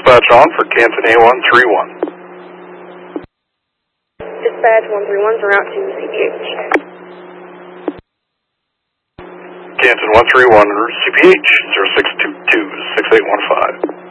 dispatch on for Canton A131. Dispatch 131's en route to CPH. Canton 131, CPH 0622-6815.